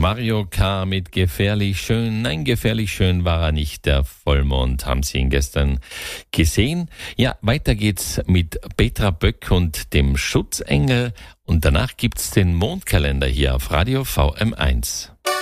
Mario K. mit Gefährlich schön. Nein, gefährlich schön war er nicht. Der Vollmond, haben Sie ihn gestern gesehen? Ja, weiter geht's mit Petra Böck und dem Schutzengel. Und danach gibt's den Mondkalender hier auf Radio VM1.